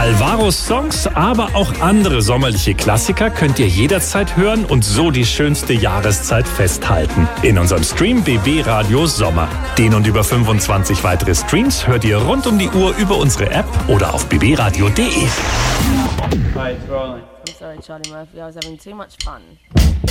Alvaros Songs, aber auch andere sommerliche Klassiker könnt ihr jederzeit hören und so die schönste Jahreszeit festhalten. In unserem Stream BB Radio Sommer. Den und über 25 weitere Streams hört ihr rund um die Uhr über unsere App oder auf bbradio.de. Hi, it's rolling. I'm sorry, Charlie Murphy. I was having too much fun.